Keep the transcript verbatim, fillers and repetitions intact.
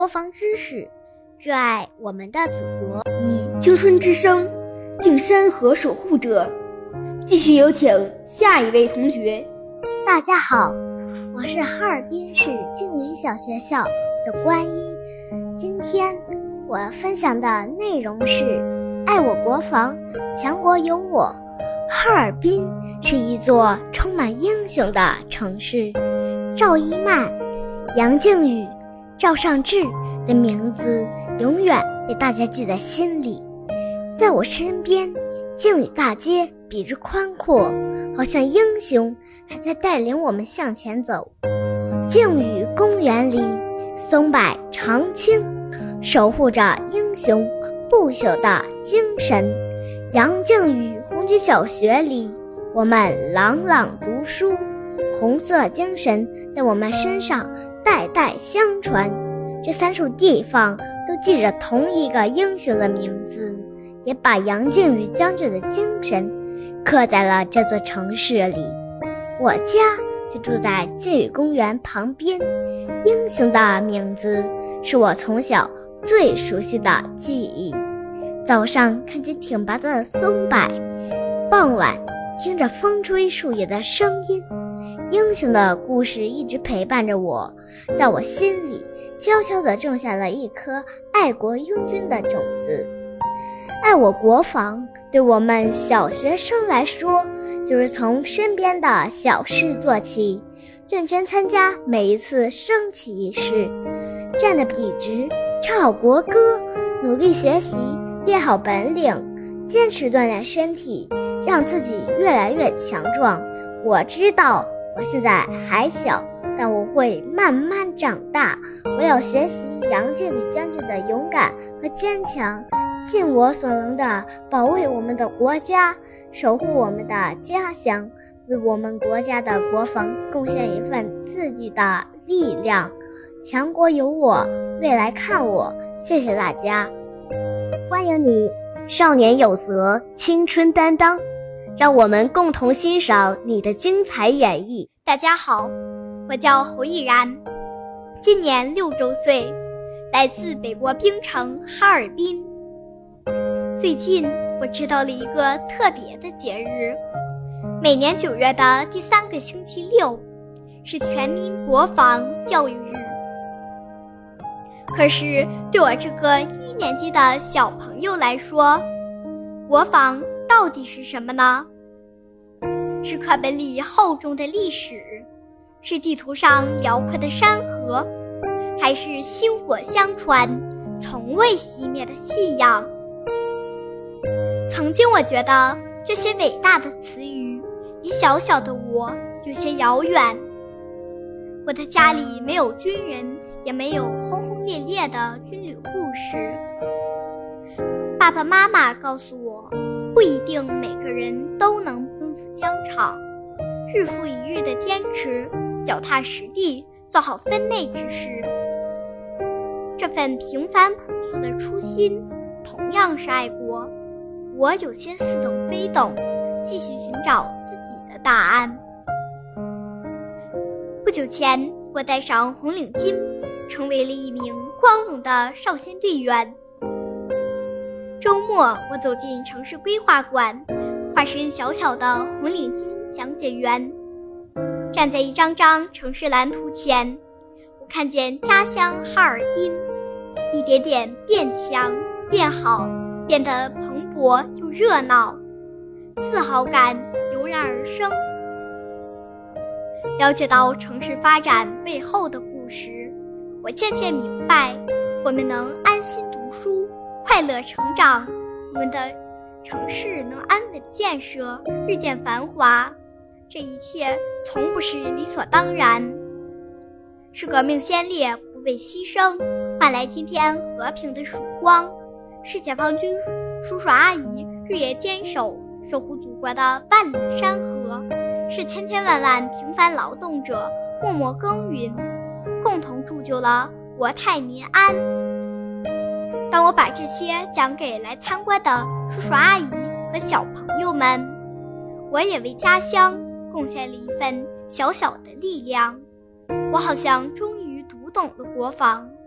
国防知识，热爱我们的祖国， 以青春之声敬山河守护者。继续有请下一位同学。 大家好，我是哈尔滨市静语小学校的关一。今天我分享的内容是爱我国防，强国有我。哈尔滨是一座充满英雄的城市，赵一曼、杨靖宇、赵尚志的名字永远被大家记在心里。在我身边，靖宇大街笔直宽阔，好像英雄还在带领我们向前走。靖宇公园里，松柏常青，守护着英雄不朽的精神。杨靖宇红军小学里，我们朗朗读书，红色精神在我们身上代代相传。这三处地方都记着同一个英雄的名字，也把杨靖宇将军的精神刻在了这座城市里。我家就住在靖宇公园旁边，英雄的名字是我从小最熟悉的记忆。早上看见挺拔的松柏，傍晚听着风吹树叶的声音，英雄的故事一直陪伴着我，在我心里悄悄地种下了一颗爱国英军的种子。爱我国防对我们小学生来说，就是从身边的小事做起，认真参加每一次升旗仪式，站得笔直，唱好国歌，努力学习，练好本领，坚持锻炼身体，让自己越来越强壮。我知道我现在还小，但我会慢慢长大。我要学习杨靖宇将军的勇敢和坚强，尽我所能地保卫我们的国家，守护我们的家乡，为我们国家的国防贡献一份自己的力量。强国有我，未来看我。谢谢大家。 欢迎你，少年有则，青春担当，让我们共同欣赏你的精彩演绎。 大家好，我叫侯毅然，今年六周岁，来自北国冰城哈尔滨。最近我知道了一个特别的节日，每年九月的第三个星期六是全民国防教育日。可是对我这个一年级的小朋友来说，国防到底是什么呢？是课本里厚重的历史，是地图上辽阔的山河，还是薪火相传从未熄灭的信仰？曾经我觉得这些伟大的词语离小小的我有些遥远。我的家里没有军人，也没有轰轰烈烈的军旅故事。爸爸妈妈告诉我，不一定每个人都能奔赴疆场，日复一日的坚持，脚踏实地，做好分内之事。这份平凡朴素的初心，同样是爱国。我有些似懂非懂，继续寻找自己的答案。不久前，我戴上红领巾，成为了一名光荣的少先队员。周末，我走进城市规划馆，化身小小的红领巾讲解员，站在一张张城市蓝图前，我看见家乡哈尔滨一点点变强变好，变得蓬勃又热闹，自豪感油然而生。了解到城市发展背后的故事，我渐渐明白，我们能安心读书，快乐成长，我们的城市能安稳建设，日渐繁华，这一切从不是理所当然，是革命先烈不畏牺牲，换来今天和平的曙光，是解放军叔叔阿姨日夜坚守，守护祖国的万里山河，是千千万万平凡劳动者默默耕耘，共同铸就了国泰民安。当我把这些讲给来参观的叔叔阿姨和小朋友们，我也为家乡贡献了一份小小的力量。我好像终于读懂了国防。